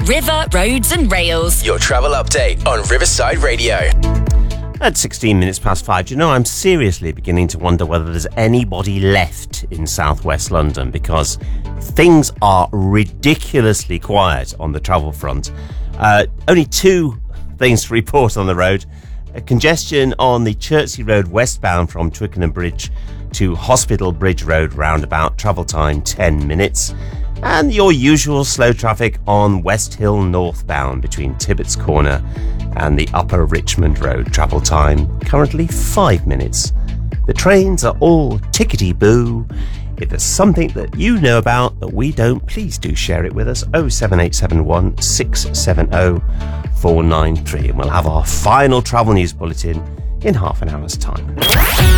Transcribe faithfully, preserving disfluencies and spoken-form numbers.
River, Roads and Rails. Your travel update on Riverside Radio. At sixteen minutes past five, do you know, I'm seriously beginning to wonder whether there's anybody left in southwest London, because things are ridiculously quiet on the travel front. Uh, only two things to report on the road. A congestion on the Chertsey Road westbound from Twickenham Bridge to Hospital Bridge Road roundabout, travel time ten minutes. And your usual slow traffic on West Hill northbound between Tibbetts Corner and the Upper Richmond Road, travel time currently five minutes. The trains are all tickety-boo. If there's something that you know about that we don't, please do share it with us. oh seven eight seven one, six seven oh, four nine three, and we'll have our final travel news bulletin in half an hour's time.